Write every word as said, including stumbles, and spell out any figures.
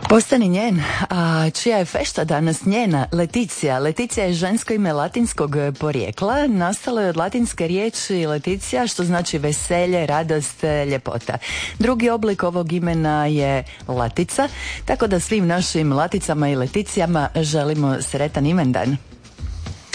Postani njen, a čija je fešta danas njena? Leticija. Leticija je žensko ime latinskog porijekla, nastalo je od latinske riječi Leticia, što znači veselje, radost, ljepota. Drugi oblik ovog imena je Latica, tako da svim našim Laticama i Leticijama želimo sretan imendan.